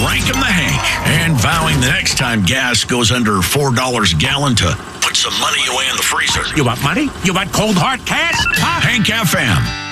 Rankin the Hank, and vowing the next time gas goes under $4 a gallon to put some money away in the freezer. You want money? You want cold hard cash? Huh? Hank FM.